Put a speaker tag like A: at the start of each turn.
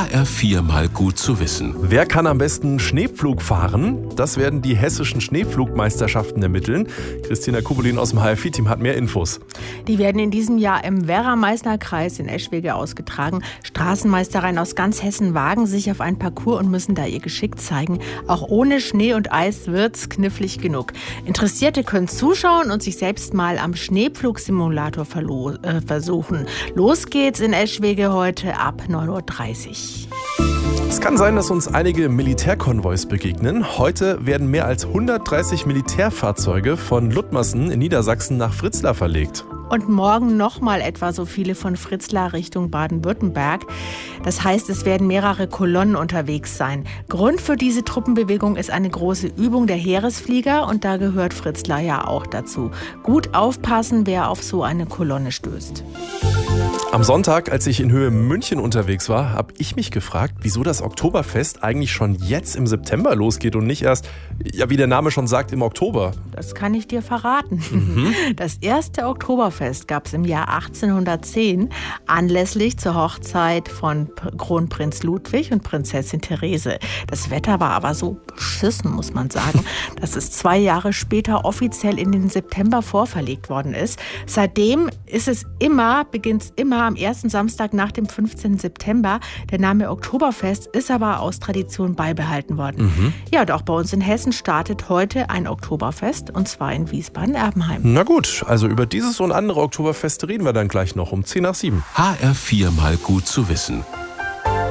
A: HR4 mal gut zu wissen.
B: Wer kann am besten Schneepflug fahren? Das werden die hessischen Schneepflugmeisterschaften ermitteln. Christina Kubelin aus dem HR4-Team hat mehr Infos.
C: Die werden in diesem Jahr im Werra-Meißner Kreis in Eschwege ausgetragen. Straßenmeistereien aus ganz Hessen wagen sich auf einen Parcours und müssen da ihr Geschick zeigen. Auch ohne Schnee und Eis wird's knifflig genug. Interessierte können zuschauen und sich selbst mal am Schneepflugsimulator versuchen. Los geht's in Eschwege heute ab 9:30 Uhr.
B: Es kann sein, dass uns einige Militärkonvois begegnen. Heute werden mehr als 130 Militärfahrzeuge von Luttmersen in Niedersachsen nach Fritzlar verlegt.
C: Und morgen nochmal etwa so viele von Fritzlar Richtung Baden-Württemberg. Das heißt, es werden mehrere Kolonnen unterwegs sein. Grund für diese Truppenbewegung ist eine große Übung der Heeresflieger und da gehört Fritzlar ja auch dazu. Gut aufpassen, wer auf so eine Kolonne stößt.
B: Am Sonntag, als ich in Höhe München unterwegs war, habe ich mich gefragt, wieso das Oktoberfest eigentlich schon jetzt im September losgeht und nicht erst, ja, wie der Name schon sagt, im Oktober.
C: Das kann ich dir verraten. Das erste Oktoberfest gab es im Jahr 1810 anlässlich zur Hochzeit von Kronprinz Ludwig und Prinzessin Therese. Das Wetter war aber so beschissen, muss man sagen, dass es 2 Jahre später offiziell in den September vorverlegt worden ist. Seitdem beginnt es immer am ersten Samstag nach dem 15. September. Der Name Oktoberfest ist aber aus Tradition beibehalten worden. Ja, und auch bei uns in Hessen startet heute ein Oktoberfest, und zwar in Wiesbaden-Erbenheim.
B: Na gut, also über dieses und andere Oktoberfeste reden wir dann gleich noch um 6:50.
A: HR4 mal gut zu wissen.